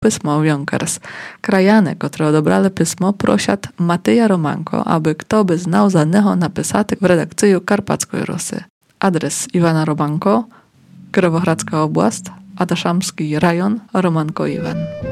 pysmo Jąkers. Krajane, które odebrali pysmo, prosiat Mateja Romanko, aby kto by znał za neho napisati w redakcyju Karpackiej Rosy. Adres Iwana Romanko, Kirowohradzka oblast, Adaszamski rajon, Romanko Iwan.